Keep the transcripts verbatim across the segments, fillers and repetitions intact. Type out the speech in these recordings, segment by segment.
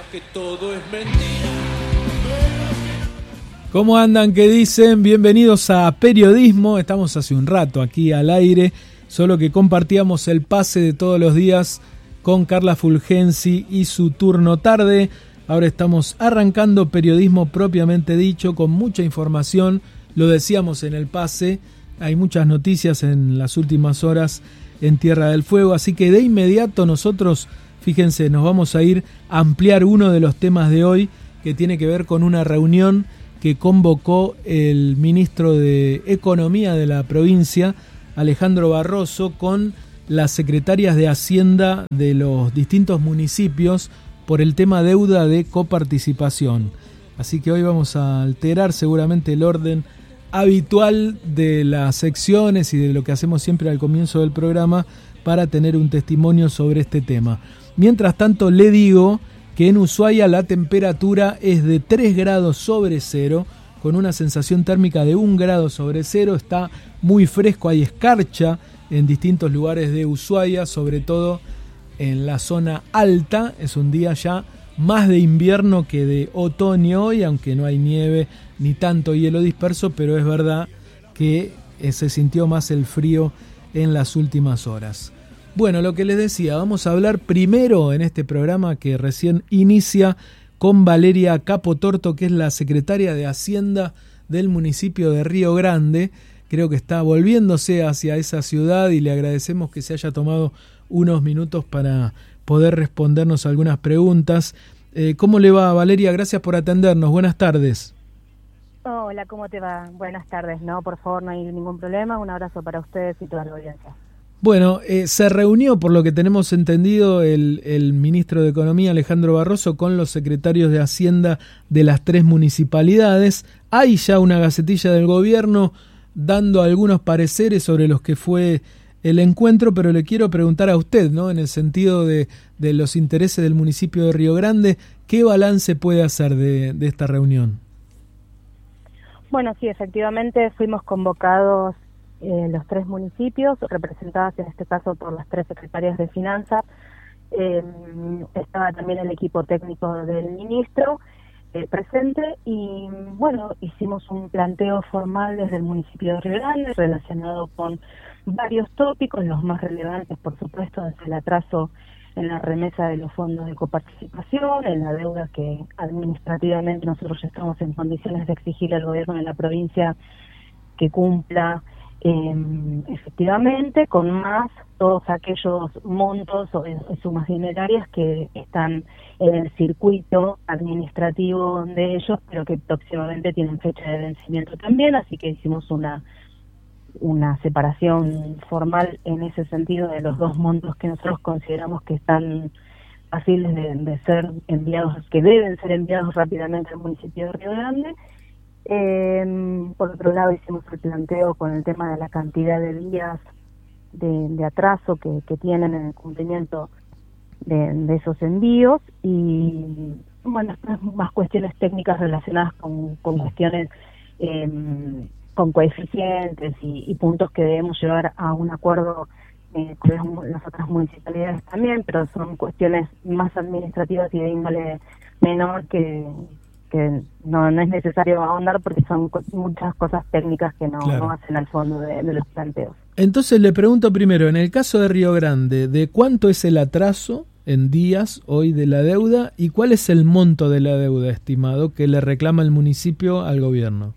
que todo es mentira. ¿Cómo andan? ¿Qué dicen? Bienvenidos a Periodismo. Estamos hace un rato aquí al aire, solo que compartíamos el pase de todos los días con Carla Fulgenzi y su turno tarde. Ahora estamos arrancando periodismo propiamente dicho, con mucha información. Lo decíamos en el pase, hay muchas noticias en las últimas horas en Tierra del Fuego, así que de inmediato nosotros, fíjense, nos vamos a ir a ampliar uno de los temas de hoy, que tiene que ver con una reunión que convocó el ministro de Economía de la provincia, Alejandro Barroso, con las secretarias de Hacienda de los distintos municipios por el tema deuda de coparticipación. Así que hoy vamos a alterar seguramente el orden habitual de las secciones y de lo que hacemos siempre al comienzo del programa para tener un testimonio sobre este tema. Mientras tanto, le digo que en Ushuaia la temperatura es de tres grados sobre cero, con una sensación térmica de un grado sobre cero. Está muy fresco, hay escarcha en distintos lugares de Ushuaia, sobre todo en la zona alta. Es un día ya más de invierno que de otoño hoy, aunque no hay nieve ni tanto hielo disperso, pero es verdad que se sintió más el frío en las últimas horas. Bueno, lo que les decía, vamos a hablar primero en este programa que recién inicia con Valeria Capotorto, que es la secretaria de Hacienda del municipio de Río Grande. Creo que está volviéndose hacia esa ciudad y le agradecemos que se haya tomado unos minutos para poder respondernos algunas preguntas. Eh, ¿Cómo le va, Valeria? Gracias por atendernos. Buenas tardes. Hola, ¿cómo te va? Buenas tardes. No, por favor, no hay ningún problema. Un abrazo para ustedes y toda la audiencia. Bueno, eh, se reunió, por lo que tenemos entendido, el, el ministro de Economía, Alejandro Barroso, con los secretarios de Hacienda de las tres municipalidades. Hay ya una gacetilla del gobierno dando algunos pareceres sobre los que fue el encuentro, pero le quiero preguntar a usted, ¿no? En el sentido de, de los intereses del municipio de Río Grande, ¿qué balance puede hacer de, de esta reunión? Bueno, sí, efectivamente fuimos convocados eh, los tres municipios, representadas en este caso por las tres secretarias de Finanzas. Eh, estaba también el equipo técnico del ministro eh, presente y, bueno, hicimos un planteo formal desde el municipio de Río Grande relacionado con varios tópicos, los más relevantes, por supuesto, desde el atraso en la remesa de los fondos de coparticipación, en la deuda que administrativamente nosotros ya estamos en condiciones de exigirle al gobierno de la provincia que cumpla eh, efectivamente, con más todos aquellos montos o sumas dinerarias que están en el circuito administrativo de ellos, pero que próximamente tienen fecha de vencimiento también, así que hicimos una una separación formal en ese sentido de los dos montos que nosotros consideramos que están fáciles de, de ser enviados, que deben ser enviados rápidamente al municipio de Río Grande. Eh, por otro lado, hicimos el planteo con el tema de la cantidad de días de, de atraso que, que tienen en el cumplimiento de, de esos envíos y, bueno, más cuestiones técnicas relacionadas con, con cuestiones eh, con coeficientes y, y puntos que debemos llevar a un acuerdo eh, con las otras municipalidades también, pero son cuestiones más administrativas y de índole menor que, que no, no es necesario ahondar porque son co- muchas cosas técnicas que no, Claro. no hacen al fondo de, de los planteos. Entonces le pregunto primero, en el caso de Río Grande, ¿de cuánto es el atraso en días hoy de la deuda y cuál es el monto de la deuda estimado que le reclama el municipio al gobierno?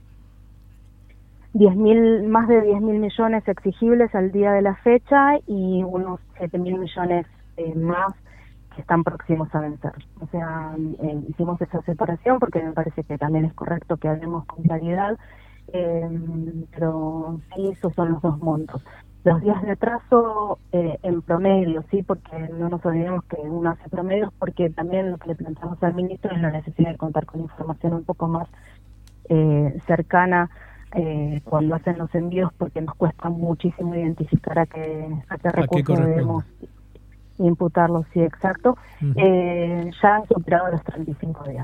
diez mil, más de diez mil millones exigibles al día de la fecha y unos siete mil millones eh, más que están próximos a vencer. O sea, eh, hicimos esa separación porque me parece que también es correcto que hablemos con claridad, eh, pero sí, esos son los dos montos. Los días de atraso eh, en promedio, sí, porque no nos olvidemos que uno hace promedios, porque también lo que le planteamos al ministro es la necesidad de contar con información un poco más eh, cercana Eh, cuando hacen los envíos, porque nos cuesta muchísimo identificar a qué, a qué recursos debemos imputarlos, sí, exacto. Uh-huh. eh, ya han superado los treinta y cinco días.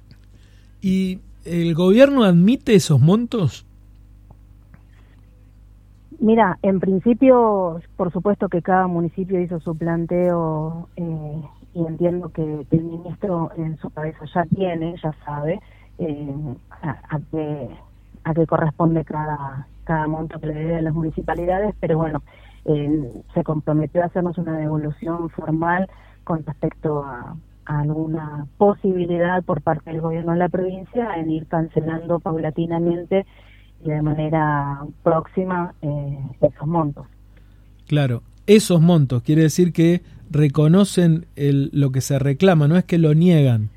¿Y el gobierno admite esos montos? Mira, en principio, por supuesto que cada municipio hizo su planteo eh, y entiendo que, que el ministro en su cabeza ya tiene, ya sabe eh, a, a qué a qué corresponde cada cada monto que le debe a las municipalidades, pero bueno, eh, se comprometió a hacernos una devolución formal con respecto a, a alguna posibilidad por parte del gobierno de la provincia en ir cancelando paulatinamente y de manera próxima eh, esos montos. Claro, esos montos, quiere decir que reconocen el, lo que se reclama, no es que lo niegan.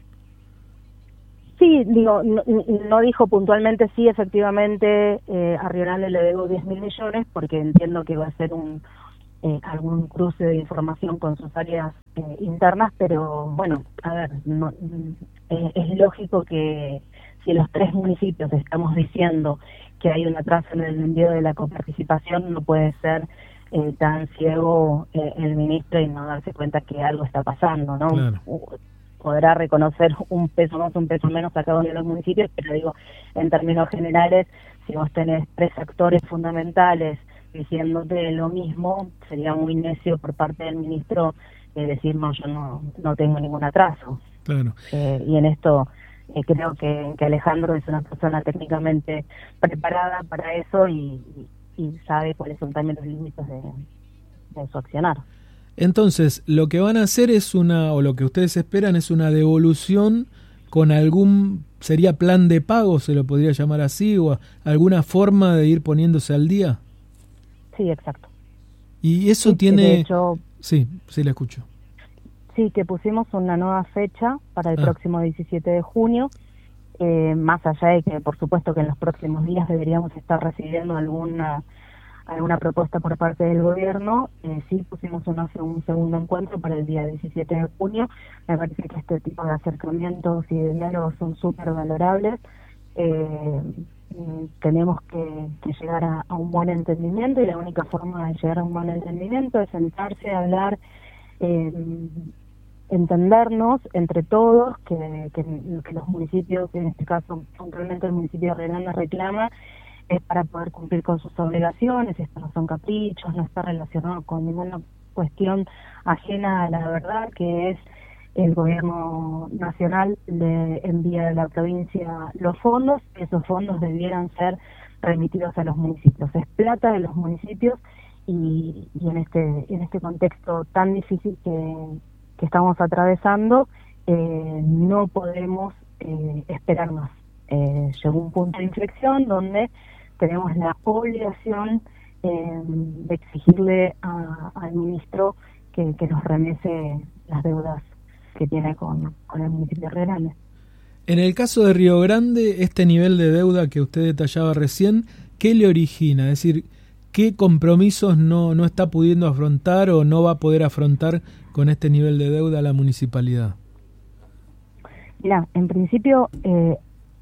Sí, digo, no, no dijo puntualmente sí, efectivamente eh, a Río Grande le debo diez mil millones, porque entiendo que va a ser un eh, algún cruce de información con sus áreas eh, internas, pero bueno, a ver, no, eh, es lógico que si los tres municipios estamos diciendo que hay un atraso en el envío de la coparticipación, no puede ser eh, tan ciego eh, el ministro y no darse cuenta que algo está pasando, ¿no? Claro. Podrá reconocer un peso más, un peso menos a cada uno de los municipios, pero digo, en términos generales, si vos tenés tres actores fundamentales diciéndote lo mismo, sería muy necio por parte del ministro eh, decir, no, yo no, no tengo ningún atraso. Claro. Eh, y en esto eh, creo que, que Alejandro es una persona técnicamente preparada para eso y, y, y sabe cuáles son también los límites de, de su accionar. Entonces, lo que van a hacer es una, o lo que ustedes esperan es una devolución con algún, sería plan de pago, se lo podría llamar así, o alguna forma de ir poniéndose al día. Sí, exacto. Y eso sí, tiene... De hecho, sí, sí, le escucho. Sí, que pusimos una nueva fecha para el ah. próximo diecisiete de junio, eh, más allá de que, por supuesto, que en los próximos días deberíamos estar recibiendo alguna alguna propuesta por parte del gobierno, eh, sí pusimos una, un segundo encuentro para el día diecisiete de junio. Me parece que este tipo de acercamientos y de diálogos son súper valorables. Eh, tenemos que, que llegar a, a un buen entendimiento, y la única forma de llegar a un buen entendimiento es sentarse a hablar, eh, entendernos entre todos, que, que, que los municipios, en este caso puntualmente el municipio de Río Grande reclama, es para poder cumplir con sus obligaciones. Esto no son caprichos, no está relacionado con ninguna cuestión ajena a la verdad, que es el gobierno nacional le envía a la provincia los fondos, esos fondos debieran ser remitidos a los municipios, es plata de los municipios, y, y en este en este contexto tan difícil que, que estamos atravesando, eh, no podemos eh, esperar más. Eh, llegó un punto de inflexión donde tenemos la obligación eh, de exigirle a, al ministro que, que nos remese las deudas que tiene con, con el municipio de Río Grande. En el caso de Río Grande, este nivel de deuda que usted detallaba recién, ¿qué le origina? Es decir, ¿qué compromisos no, no está pudiendo afrontar o no va a poder afrontar con este nivel de deuda la municipalidad? Mira, en principio, eh,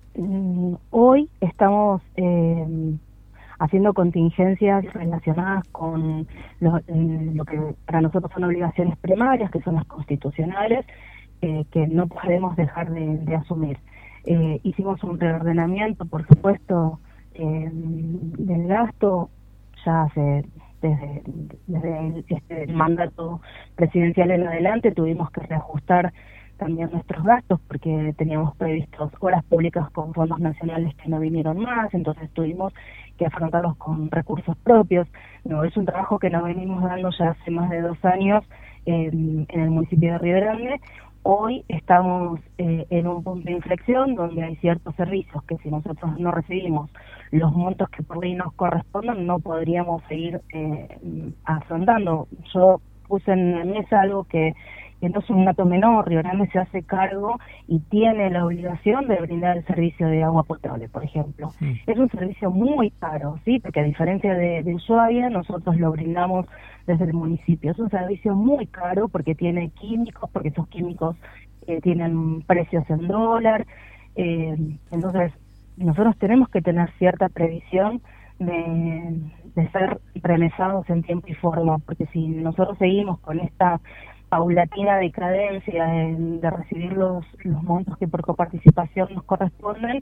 hoy estamos eh, haciendo contingencias relacionadas con lo, lo que para nosotros son obligaciones primarias, que son las constitucionales, eh, que no podemos dejar de, de asumir. Eh, hicimos un reordenamiento, por supuesto, eh, del gasto ya hace desde, desde el, este, el mandato presidencial en adelante. Tuvimos que reajustar también nuestros gastos porque teníamos previstos horas públicas con fondos nacionales que no vinieron más, entonces tuvimos que afrontarlos con recursos propios. No, es un trabajo que nos venimos dando ya hace más de dos años eh, en el municipio de Río Grande. Hoy estamos eh, en un punto de inflexión donde hay ciertos servicios que si nosotros no recibimos los montos que por ley nos correspondan, no podríamos seguir eh, afrontando. Yo puse en la mesa algo que y entonces un dato menor, Río Grande se hace cargo y tiene la obligación de brindar el servicio de agua potable, por ejemplo. Sí. Es un servicio muy caro, ¿sí? Porque a diferencia de, de Ushuaia, nosotros lo brindamos desde el municipio. Es un servicio muy caro porque tiene químicos, porque esos químicos eh, tienen precios en dólar. Eh, entonces, nosotros tenemos que tener cierta previsión de, de ser remesados en tiempo y forma, porque si nosotros seguimos con esta paulatina decadencia de, de recibir los, los montos que por coparticipación nos corresponden,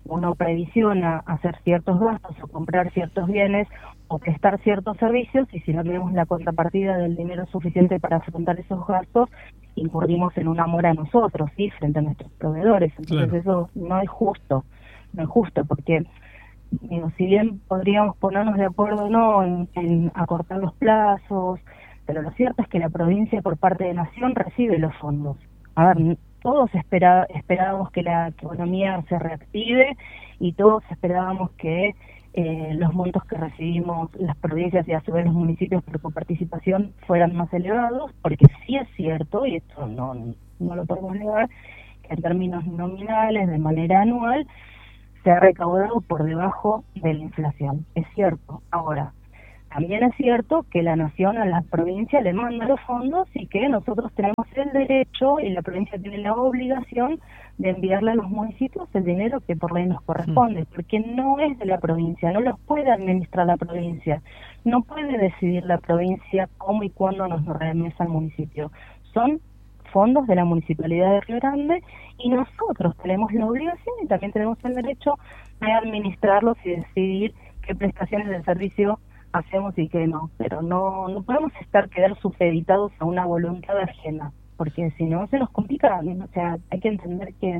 uno previsiona hacer ciertos gastos o comprar ciertos bienes o prestar ciertos servicios, y si no tenemos la contrapartida del dinero suficiente para afrontar esos gastos, incurrimos en una mora nosotros, ¿sí?, frente a nuestros proveedores. Entonces claro, eso no es justo, no es justo, porque digo, si bien podríamos ponernos de acuerdo o no en, en acortar los plazos, pero lo cierto es que la provincia por parte de Nación recibe los fondos. A ver, todos espera, esperábamos que la economía se reactive y todos esperábamos que eh, los montos que recibimos las provincias y a su vez los municipios por coparticipación fueran más elevados, porque sí es cierto, y esto no, no lo podemos negar, que en términos nominales, de manera anual, se ha recaudado por debajo de la inflación. Es cierto. Ahora, también es cierto que la Nación a la provincia le manda los fondos y que nosotros tenemos el derecho y la provincia tiene la obligación de enviarle a los municipios el dinero que por ley nos corresponde, porque no es de la provincia, no los puede administrar la provincia, no puede decidir la provincia cómo y cuándo nos remesa al municipio. Son fondos de la Municipalidad de Río Grande y nosotros tenemos la obligación y también tenemos el derecho de administrarlos y decidir qué prestaciones de servicio hacemos y qué no, pero no no podemos estar quedar supeditados a una voluntad ajena, porque si no se nos complica. O sea, hay que entender que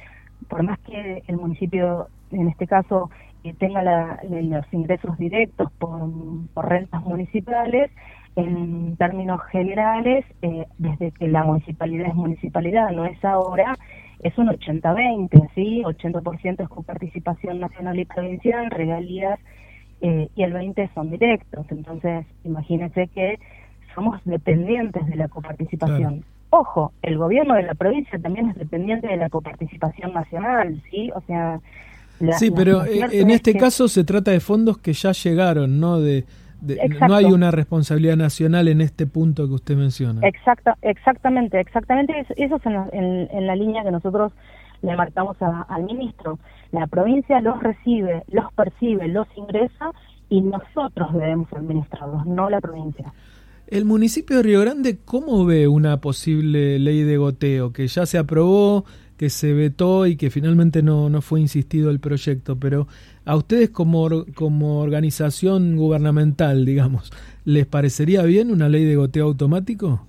por más que el municipio, en este caso, eh, tenga la, los ingresos directos por, por rentas municipales, en términos generales, eh, desde que la municipalidad es municipalidad, no es ahora, es un ochenta veinte, ¿sí? ochenta por ciento es coparticipación nacional y provincial, regalías, eh, y el veinte son directos. Entonces, imagínense que somos dependientes de la coparticipación. Claro. Ojo, el gobierno de la provincia también es dependiente de la coparticipación nacional, ¿sí? O sea... La, sí, pero en este que... caso se trata de fondos que ya llegaron, ¿no? De... De, no hay una responsabilidad nacional en este punto que usted menciona. Exacta, exactamente, exactamente. Eso, eso es en la, en, en la línea que nosotros le marcamos a, al ministro. La provincia los recibe, los percibe, los ingresa y nosotros debemos administrarlos, no la provincia. El municipio de Río Grande, ¿cómo ve una posible ley de goteo que ya se aprobó, que se vetó y que finalmente no, no fue insistido el proyecto? Pero a ustedes como, como organización gubernamental, digamos, ¿les parecería bien una ley de goteo automático?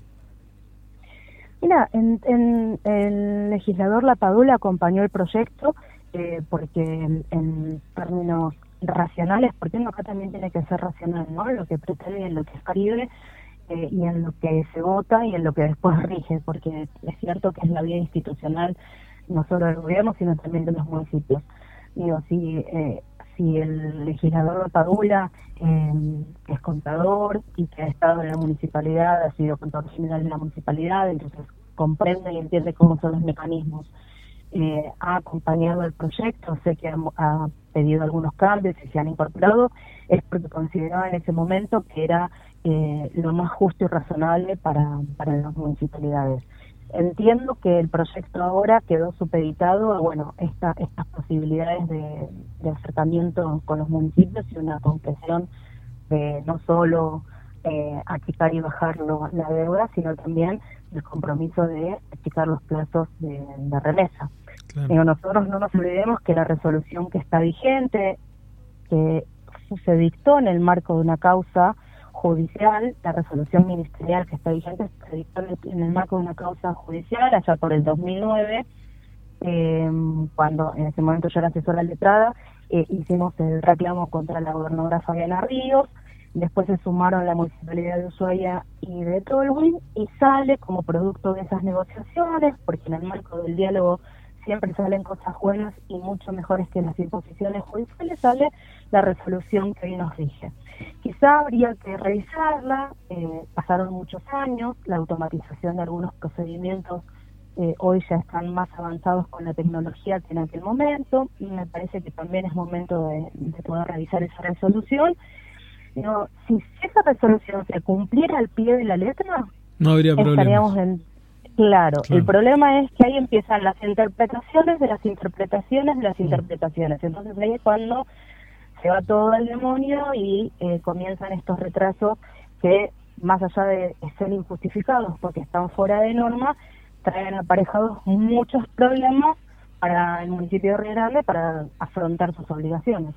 Mira, en, en, el legislador Lapadula acompañó el proyecto eh, porque en, en términos racionales, porque uno acá también tiene que ser racional, ¿no? Lo que pretende, en lo que escribe eh, y en lo que se vota y en lo que después rige, porque es cierto que es la vía institucional no solo del gobierno, sino también de los municipios. Digo, si eh, si el legislador Lapadula, eh, que es contador y que ha estado en la municipalidad, ha sido contador general en la municipalidad, entonces comprende y entiende cómo son los mecanismos, eh, ha acompañado el proyecto, sé que ha, ha pedido algunos cambios y se han incorporado, es porque consideraba en ese momento que era eh, lo más justo y razonable para, para las municipalidades. Entiendo que el proyecto ahora quedó supeditado a bueno esta, estas posibilidades de, de acercamiento con los municipios y una concreción de no solo eh, achicar y bajar lo, la deuda, sino también el compromiso de achicar los plazos de, de remesa. Claro. Digo, nosotros no nos olvidemos que la resolución que está vigente, que se dictó en el marco de una causa judicial, la resolución ministerial que está vigente se dictó en el marco de una causa judicial allá por el dos mil nueve, eh, cuando en ese momento yo era asesora letrada, eh, hicimos el reclamo contra la gobernadora Fabiana Ríos, después se sumaron la municipalidad de Ushuaia y de Tolwyn y sale como producto de esas negociaciones, porque en el marco del diálogo siempre salen cosas buenas y mucho mejores que las imposiciones judiciales, sale la resolución que hoy nos rige. Quizá habría que revisarla, eh, pasaron muchos años, la automatización de algunos procedimientos eh, hoy ya están más avanzados con la tecnología que en aquel momento, y me parece que también es momento de, de poder revisar esa resolución. Pero si esa resolución se cumpliera al pie de la letra, no habría estaríamos en... Claro, claro, el problema es que ahí empiezan las interpretaciones de las interpretaciones de las interpretaciones. Entonces ahí es cuando se va todo al demonio y eh, comienzan estos retrasos que, más allá de ser injustificados porque están fuera de norma, traen aparejados muchos problemas para el municipio de Río Grande para afrontar sus obligaciones.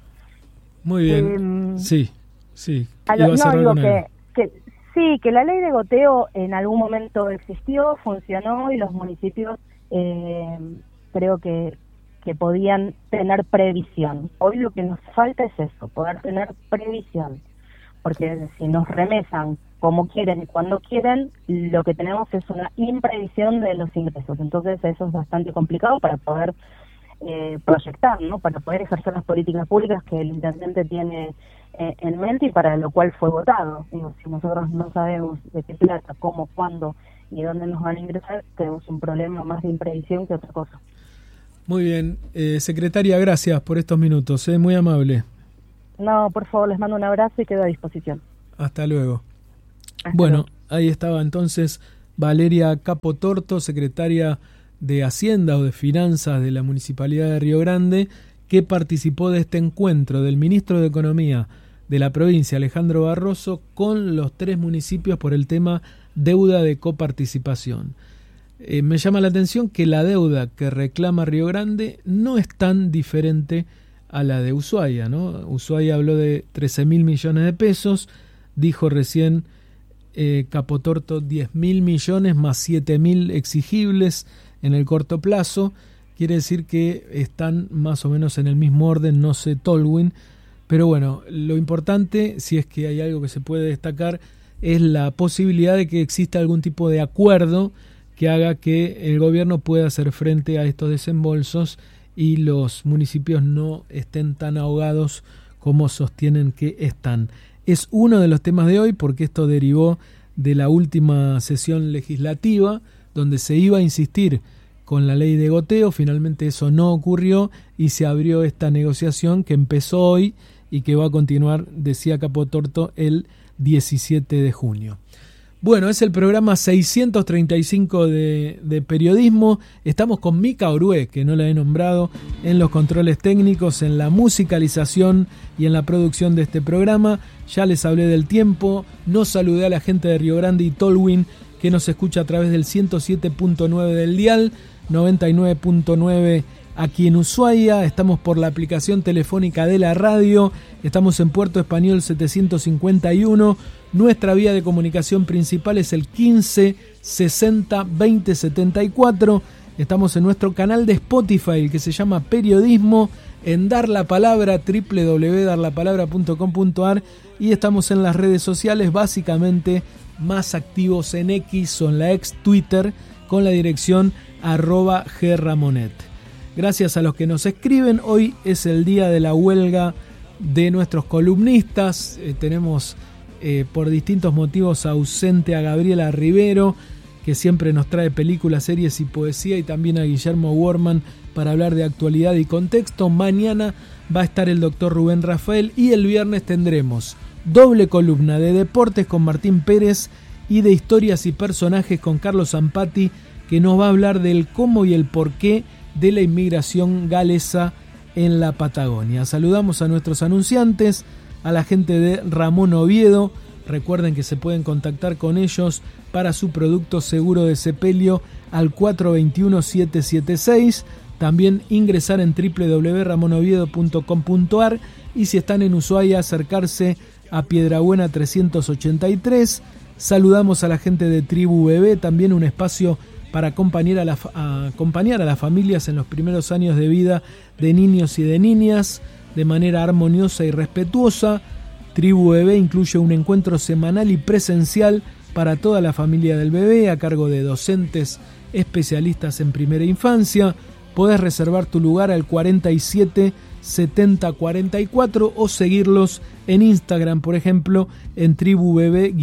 Muy bien, eh, sí, sí. Lo, no, digo que, que sí, que la ley de goteo en algún momento existió, funcionó y los municipios eh, creo que, que podían tener previsión. Hoy lo que nos falta es eso, poder tener previsión, porque si nos remesan como quieren y cuando quieren, lo que tenemos es una imprevisión de los ingresos. Entonces eso es bastante complicado para poder eh, proyectar, ¿no? Para poder ejercer las políticas públicas que el intendente tiene eh, en mente y para lo cual fue votado. Digo, si nosotros no sabemos de qué plata, cómo, cuándo y dónde nos van a ingresar, tenemos un problema más de imprevisión que otra cosa. Muy bien. Eh, secretaria, gracias por estos minutos, ¿eh? Muy amable. No, por favor, les mando un abrazo y quedo a disposición. Hasta luego. Hasta bueno, luego. Ahí estaba entonces Valeria Capotorto, secretaria de Hacienda o de Finanzas de la Municipalidad de Río Grande, que participó de este encuentro del ministro de Economía de la provincia, Alejandro Barroso, con los tres municipios por el tema deuda de coparticipación. Eh, me llama la atención que la deuda que reclama Río Grande no es tan diferente a la de Ushuaia, ¿no? Ushuaia habló de trece mil millones de pesos, dijo recién eh, Capotorto diez mil millones más siete mil exigibles en el corto plazo. Quiere decir que están más o menos en el mismo orden, no sé Tolwyn, pero bueno, lo importante, si es que hay algo que se puede destacar, es la posibilidad de que exista algún tipo de acuerdo que haga que el gobierno pueda hacer frente a estos desembolsos y los municipios no estén tan ahogados como sostienen que están. Es uno de los temas de hoy porque esto derivó de la última sesión legislativa donde se iba a insistir con la ley de goteo. Finalmente eso no ocurrió y se abrió esta negociación que empezó hoy y que va a continuar, decía Capotorto, el diecisiete de junio. Bueno, es el programa seiscientos treinta y cinco de, de periodismo. Estamos con Mica Orué, que no la he nombrado, en los controles técnicos, en la musicalización y en la producción de este programa. Ya les hablé del tiempo, no saludé a la gente de Río Grande y Tolwyn, que nos escucha a través del ciento siete punto nueve del dial, noventa y nueve punto nueve aquí en Ushuaia. Estamos por la aplicación telefónica de la radio, estamos en Puerto Español setecientos cincuenta y uno. Nuestra vía de comunicación principal es el quince sesenta veinte setenta y cuatro. Estamos en nuestro canal de Spotify que se llama Periodismo, en Dar la Palabra, doble u doble u doble u punto dar la palabra punto com punto a r, y estamos en las redes sociales, básicamente más activos en X o en la ex Twitter, con la dirección arroba gramonet. Gracias a los que nos escriben. Hoy es el día de la huelga de nuestros columnistas. Eh, tenemos eh, por distintos motivos ausente a Gabriela Rivero, que siempre nos trae películas, series y poesía, y también a Guillermo Worman para hablar de actualidad y contexto. Mañana va a estar el doctor Rubén Rafael y el viernes tendremos doble columna de deportes con Martín Pérez y de historias y personajes con Carlos Zampati, que nos va a hablar del cómo y el porqué de la inmigración galesa en la Patagonia. Saludamos a nuestros anunciantes, a la gente de Ramón Oviedo. Recuerden que se pueden contactar con ellos para su producto seguro de sepelio al cuatro dos uno siete siete seis. También ingresar en doble u doble u doble u punto ramon oviedo punto com punto a r, y si están en Ushuaia, acercarse a Piedrabuena trescientos ochenta y tres. Saludamos a la gente de Tribu Bebé, también un espacio para acompañar a, la, a acompañar a las familias en los primeros años de vida de niños y de niñas de manera armoniosa y respetuosa. Tribu Bebé incluye un encuentro semanal y presencial para toda la familia del bebé a cargo de docentes especialistas en primera infancia. Podés reservar tu lugar al cuarenta y siete setenta cuarenta y cuatro o seguirlos en Instagram, por ejemplo, en tribu bebé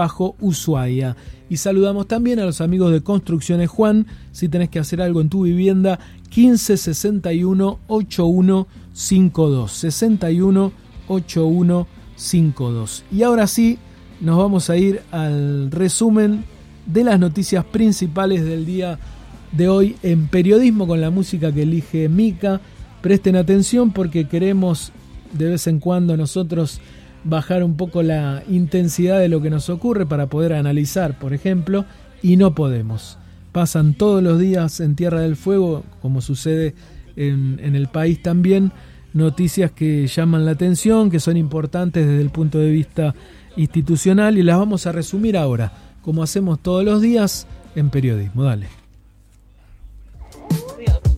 Ushuaia. Y saludamos también a los amigos de Construcciones Juan. Si tenés que hacer algo en tu vivienda, quince sesenta y uno ochenta y uno cincuenta y dos, sesenta y uno ochenta y uno cincuenta y dos. Y ahora sí, nos vamos a ir al resumen de las noticias principales del día de hoy en periodismo, con la música que elige Mica. Presten atención porque queremos de vez en cuando nosotros bajar un poco la intensidad de lo que nos ocurre para poder analizar, por ejemplo, y no podemos. Pasan todos los días en Tierra del Fuego, como sucede en, en el país también, noticias que llaman la atención, que son importantes desde el punto de vista institucional, y las vamos a resumir ahora, como hacemos todos los días en Periodismo. Dale.